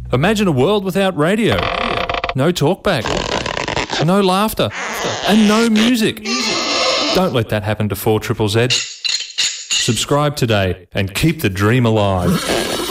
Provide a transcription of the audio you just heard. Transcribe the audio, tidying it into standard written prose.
Imagine a world without radio. No talkback. No laughter. And no music. Don't let that happen to 4ZZZ. Subscribe today and keep the dream alive.